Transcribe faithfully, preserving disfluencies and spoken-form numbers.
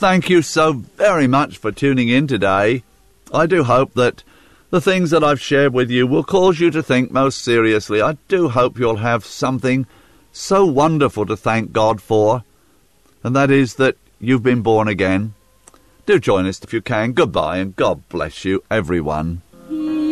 thank you so very much for tuning in today. I do hope that the things that I've shared with you will cause you to think most seriously. I do hope you'll have something so wonderful to thank God for, and that is that you've been born again. Do join us if you can. Goodbye, and God bless you, everyone.